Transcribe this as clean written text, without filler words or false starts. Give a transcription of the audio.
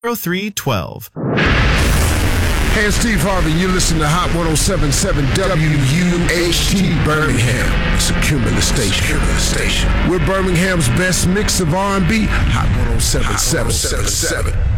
0312. Hey, it's Steve Harvey. You listen to Hot 107.7 WUHT Birmingham. It's a Cumulus station. We're Birmingham's best mix of R&B. Hot 107.7.